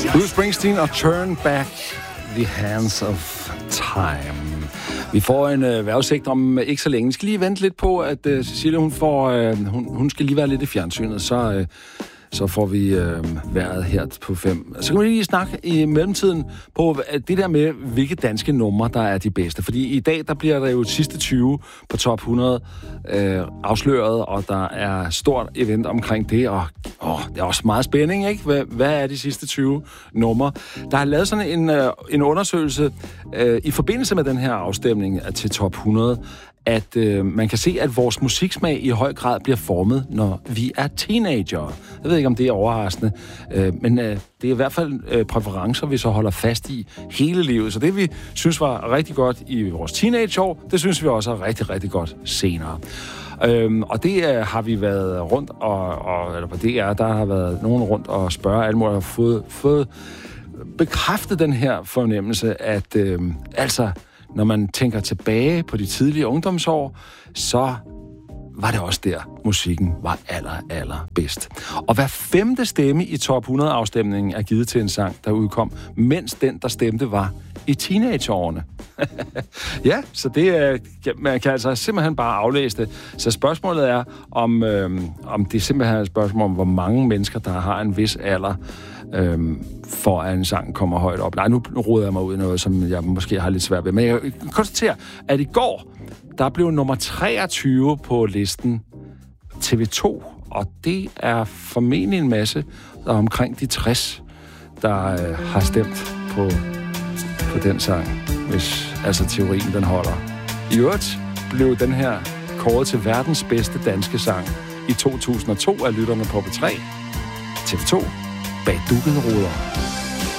Bruce Springsteen og Turn Back the Hands of Time. Vi får en vejrudsigt om ikke så længe. Vi skal lige vente lidt på, at Cecilie, hun skal lige være lidt i fjernsynet, så får vi vejret her på 5. Så kan vi lige snakke i mellemtiden på det der med, hvilke danske numre, der er de bedste. Fordi i dag, der bliver der jo sidste 20 på top 100 afsløret, og der er stort event omkring det, og det er også meget spænding, ikke? Hvad er de sidste 20 numre? Der er lavet sådan en undersøgelse i forbindelse med den her afstemning til top 100, at man kan se, at vores musiksmag i høj grad bliver formet, når vi er teenagere. Jeg ved ikke, om det er overraskende, men det er i hvert fald præferencer, vi så holder fast i hele livet. Så det, vi synes var rigtig godt i vores teenageår, det synes vi også er rigtig, rigtig godt senere. Og det har vi været rundt, eller på DR, der har været nogen rundt og spørge alle mulige, og fået bekræftet den her fornemmelse, at altså, når man tænker tilbage på de tidlige ungdomsår, så var det også der, musikken var aller bedst. Og hver 5. stemme i top 100-afstemningen er givet til en sang, der udkom, mens den, der stemte, var i teenageårene. Ja, så det man kan altså simpelthen bare aflæse det. Så spørgsmålet er, om det simpelthen er et spørgsmål om, hvor mange mennesker, der har en vis alder, for at en sang kommer højt op. Nej, nu roder jeg mig ud i noget, som jeg måske har lidt svært ved. Men jeg konstaterer, at i går, der blev nummer 23 på listen TV2, og det er formentlig en masse, der er omkring de 60, der har stemt på den sang, hvis altså teorien den holder. I øvrigt blev den her kåret til verdens bedste danske sang i 2002 af lytterne på P3. TV2 bag dukkede ruder.